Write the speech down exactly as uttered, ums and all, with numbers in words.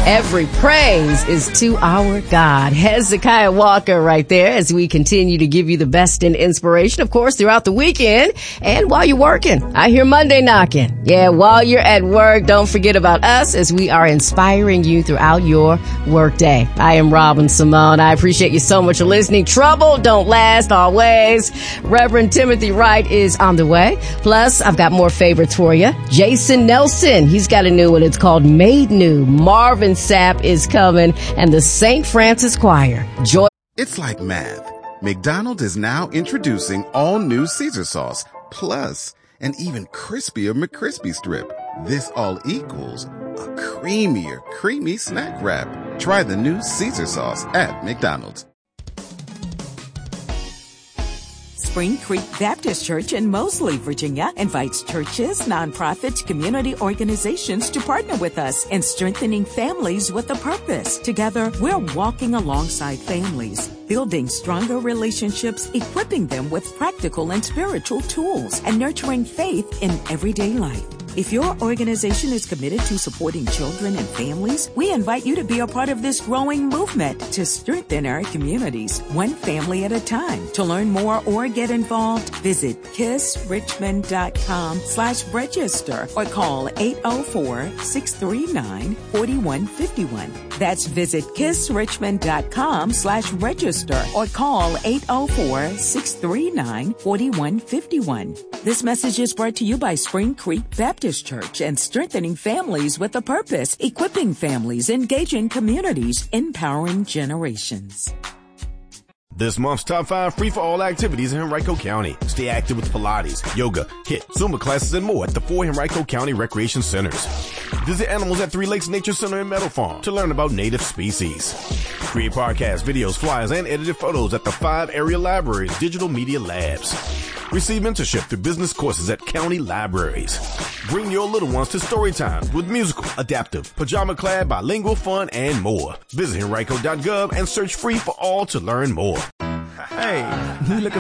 Every praise is to our God. Hezekiah Walker right there as we continue to give you the best in inspiration, of course, throughout the weekend and while you're working. I hear Monday knocking. Yeah, while you're at work, don't forget about us as we are inspiring you throughout your workday. I am Robin Simone. I appreciate you so much for listening. Trouble don't last always. Reverend Timothy Wright is on the way. Plus, I've got more favorites for you. Jason Nelson, he's got a new one. It's called Made New. Marvin Sapp is coming, and the Saint Francis Choir. Joy. It's like math. McDonald's is now introducing all new Caesar sauce, plus an even crispier McCrispy strip. This all equals a creamier, creamy snack wrap. Try the new Caesar sauce at McDonald's. Spring Creek Baptist Church in Moseley, Virginia, invites churches, nonprofits, community organizations to partner with us in strengthening families with a purpose. Together, we're walking alongside families, building stronger relationships, equipping them with practical and spiritual tools, and nurturing faith in everyday life. If your organization is committed to supporting children and families, we invite you to be a part of this growing movement to strengthen our communities, one family at a time. To learn more or get involved, visit kissrichmond.com slash register or call eight oh four, six three nine, four one five one. That's visit kissrichmond.com slash register or call eight oh four, six three nine, four one five one. This message is brought to you by Spring Creek Baptist Church and strengthening families with a purpose, equipping families, engaging communities, empowering generations. This month's top five free-for-all activities in Henrico County. Stay active with Pilates, yoga, HIIT, Zumba classes, and more at the four Henrico County Recreation Centers. Visit Animals at Three Lakes Nature Center in Meadow Farm to learn about native species. Create podcasts, videos, flyers, and edited photos at the five area libraries' digital media labs. Receive mentorship through business courses at county libraries. Bring your little ones to story times with musical, adaptive, pajama-clad, bilingual fun, and more. Visit Henrico dot gov and search free for all to learn more. Hey, you looking